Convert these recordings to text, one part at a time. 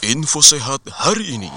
Info sehat hari ini.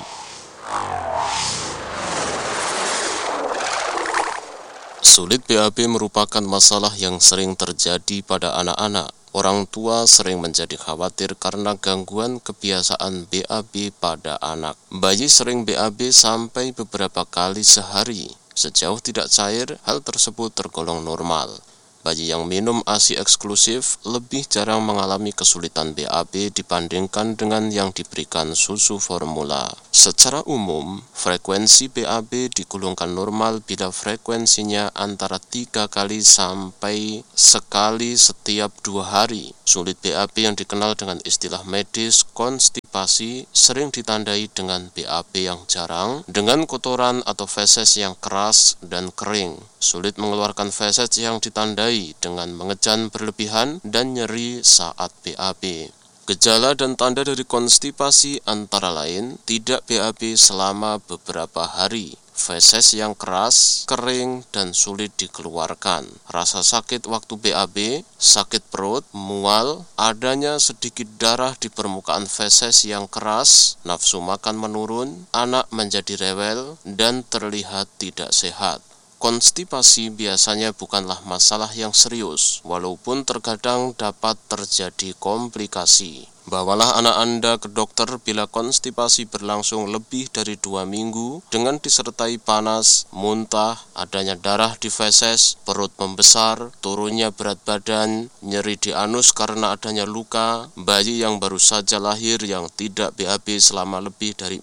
Sulit BAB merupakan masalah yang sering terjadi pada anak-anak. Orang tua sering menjadi khawatir karena gangguan kebiasaan BAB pada anak. Bayi sering BAB sampai beberapa kali sehari. Sejauh tidak cair, hal tersebut tergolong normal. Bayi yang minum ASI eksklusif lebih jarang mengalami kesulitan BAB dibandingkan dengan yang diberikan susu formula. Secara umum, frekuensi BAB digolongkan normal bila frekuensinya antara 3 kali sampai sekali setiap 2 hari. Sulit BAB yang dikenal dengan istilah medis konstipasi sering ditandai dengan BAB yang jarang, dengan kotoran atau feses yang keras dan kering. Sulit mengeluarkan feses yang ditandai dengan mengejan berlebihan dan nyeri saat BAB. Gejala dan tanda dari konstipasi antara lain tidak BAB selama beberapa hari, feses yang keras, kering, dan sulit dikeluarkan, rasa sakit waktu BAB, sakit perut, mual, adanya sedikit darah di permukaan feses yang keras, nafsu makan menurun, anak menjadi rewel, dan terlihat tidak sehat. Konstipasi biasanya bukanlah masalah yang serius, walaupun terkadang dapat terjadi komplikasi. Bawalah anak Anda ke dokter bila konstipasi berlangsung lebih dari 2 minggu dengan disertai panas, muntah, adanya darah di feses, perut membesar, turunnya berat badan, nyeri di anus karena adanya luka, bayi yang baru saja lahir yang tidak BAB selama lebih dari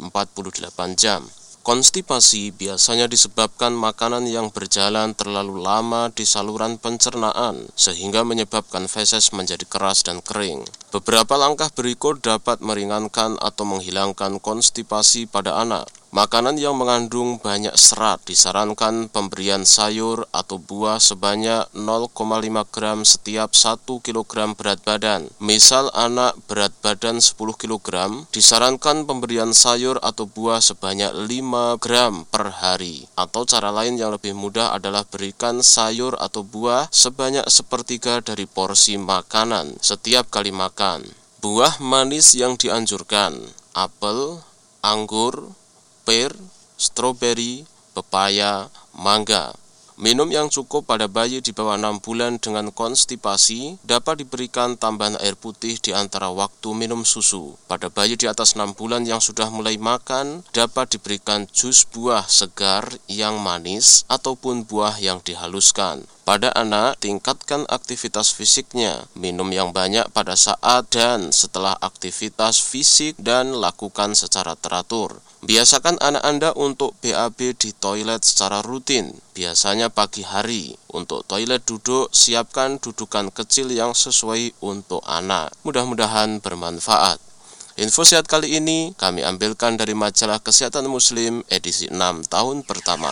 48 jam. Konstipasi biasanya disebabkan makanan yang berjalan terlalu lama di saluran pencernaan sehingga menyebabkan feses menjadi keras dan kering. Beberapa langkah berikut dapat meringankan atau menghilangkan konstipasi pada anak. Makanan yang mengandung banyak serat disarankan pemberian sayur atau buah sebanyak 0,5 gram setiap 1 kg berat badan. Misal anak berat badan 10 kg, disarankan pemberian sayur atau buah sebanyak 5 gram per hari. Atau cara lain yang lebih mudah adalah berikan sayur atau buah sebanyak 1/3 dari porsi makanan setiap kali makan. Buah manis yang dianjurkan: apel, anggur, pir, stroberi, pepaya, mangga. Minum yang cukup pada bayi di bawah 6 bulan dengan konstipasi dapat diberikan tambahan air putih di antara waktu minum susu. Pada bayi di atas 6 bulan yang sudah mulai makan, dapat diberikan jus buah segar yang manis ataupun buah yang dihaluskan. Pada anak, tingkatkan aktivitas fisiknya, minum yang banyak pada saat dan setelah aktivitas fisik dan lakukan secara teratur. Biasakan anak Anda untuk BAB di toilet secara rutin, biasanya pagi hari. Untuk toilet duduk, siapkan dudukan kecil yang sesuai untuk anak. Mudah-mudahan bermanfaat. Info sehat kali ini kami ambilkan dari majalah Kesehatan Muslim edisi 6 tahun pertama.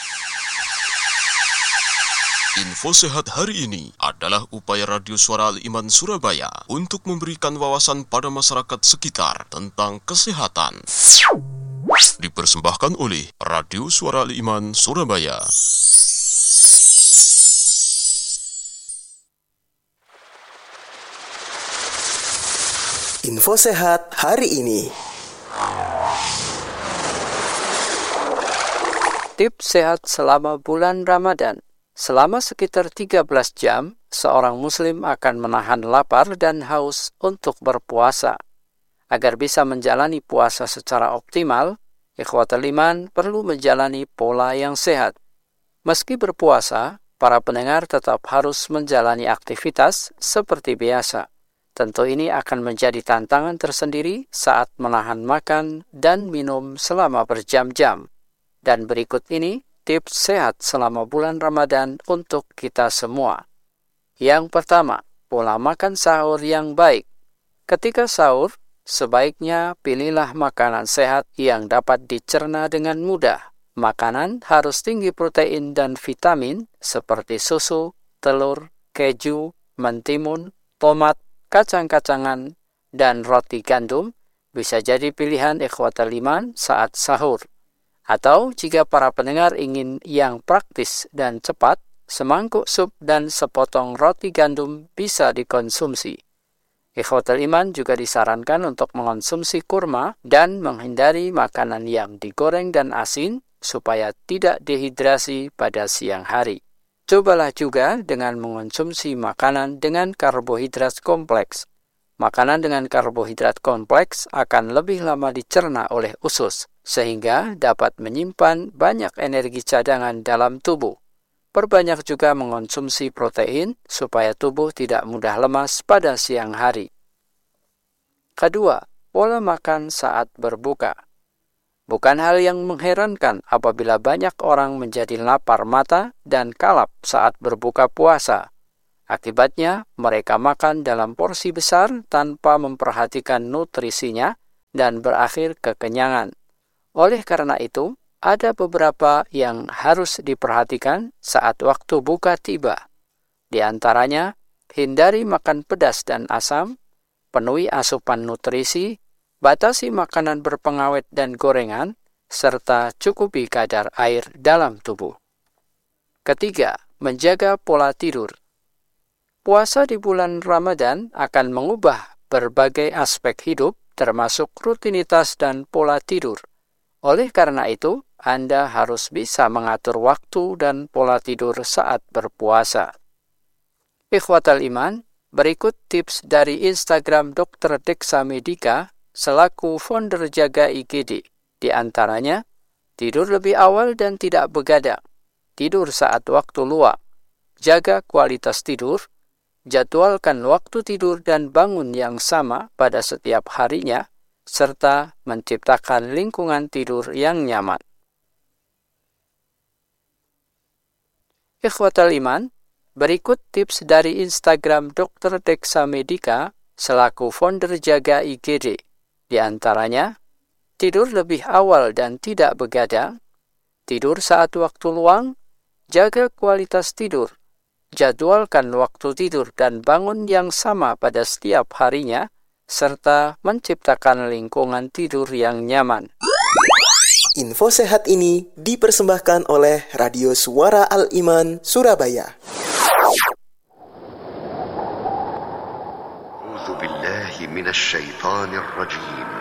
Info sehat hari ini adalah upaya Radio Suara Al-Iman Surabaya untuk memberikan wawasan pada masyarakat sekitar tentang kesehatan. Dipersembahkan oleh Radio Suara Al-Iman Surabaya. Info sehat hari ini. Tips sehat selama bulan Ramadan. Selama sekitar 13 jam, seorang muslim akan menahan lapar dan haus untuk berpuasa. Agar bisa menjalani puasa secara optimal, ikhwatul iman perlu menjalani pola yang sehat. Meski berpuasa, para pendengar tetap harus menjalani aktivitas seperti biasa. Tentu ini akan menjadi tantangan tersendiri saat menahan makan dan minum selama berjam-jam. Dan berikut ini tips sehat selama bulan Ramadan untuk kita semua. Yang pertama, pola makan sahur yang baik. Ketika sahur, sebaiknya pilihlah makanan sehat yang dapat dicerna dengan mudah. Makanan harus tinggi protein dan vitamin seperti susu, telur, keju, mentimun, tomat, kacang-kacangan, dan roti gandum bisa jadi pilihan ikhwatul iman saat sahur. Atau jika para pendengar ingin yang praktis dan cepat, semangkuk sup dan sepotong roti gandum bisa dikonsumsi. Ikhwatul iman juga disarankan untuk mengonsumsi kurma dan menghindari makanan yang digoreng dan asin supaya tidak dehidrasi pada siang hari. Cobalah juga dengan mengonsumsi makanan dengan karbohidrat kompleks. Makanan dengan karbohidrat kompleks akan lebih lama dicerna oleh usus, sehingga dapat menyimpan banyak energi cadangan dalam tubuh. Perbanyak juga mengonsumsi protein supaya tubuh tidak mudah lemas pada siang hari. Kedua, pola makan saat berbuka. Bukan hal yang mengherankan apabila banyak orang menjadi lapar mata dan kalap saat berbuka puasa. Akibatnya, mereka makan dalam porsi besar tanpa memperhatikan nutrisinya dan berakhir kekenyangan. Oleh karena itu, ada beberapa yang harus diperhatikan saat waktu buka tiba. Di antaranya, hindari makan pedas dan asam, penuhi asupan nutrisi, batasi makanan berpengawet dan gorengan, serta cukupi kadar air dalam tubuh. Ketiga, menjaga pola tidur. Puasa di bulan Ramadan akan mengubah berbagai aspek hidup, termasuk rutinitas dan pola tidur. Oleh karena itu, Anda harus bisa mengatur waktu dan pola tidur saat berpuasa. Ikhwatal iman, berikut tips dari Instagram Dr. Dexa Medika selaku founder Jaga IGD. Di antaranya, tidur lebih awal dan tidak begadang, tidur saat waktu luang, jaga kualitas tidur, jadwalkan waktu tidur dan bangun yang sama pada setiap harinya, serta menciptakan lingkungan tidur yang nyaman. Ikhwatal iman, berikut tips dari Instagram Dr. Dexa Medika selaku founder Jaga IGD. Di antaranya, tidur lebih awal dan tidak begadang, tidur saat waktu luang, jaga kualitas tidur, jadwalkan waktu tidur dan bangun yang sama pada setiap harinya, serta menciptakan lingkungan tidur yang nyaman. Info sehat ini dipersembahkan oleh Radio Suara Al-Iman Surabaya. A'udzu billahi minasy syaithanir rajim.